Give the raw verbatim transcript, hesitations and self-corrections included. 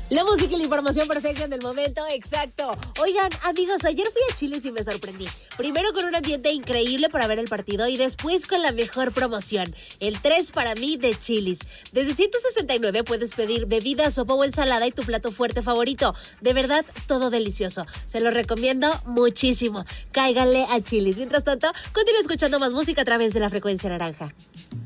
La música y la información perfecta en el momento exacto. Oigan, amigos, ayer fui a Chili's y me sorprendí. Primero con un ambiente increíble para ver el partido y después con la mejor promoción. El tres para mí de Chili's. Desde ciento sesenta y nueve puedes pedir bebida, sopa o ensalada y tu plato fuerte favorito. De verdad, todo delicioso. Se lo recomiendo muchísimo. Cáiganle a Chili's. Mientras tanto, continúa escuchando más música a través de la frecuencia naranja.